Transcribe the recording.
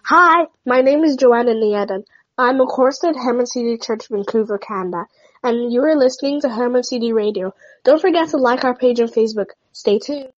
Hi, my name is Joanna Nieden. I'm a chorister at Herman CD Church, Vancouver, Canada, and you are listening to Herman CD Radio. Don't forget to like our page on Facebook. Stay tuned.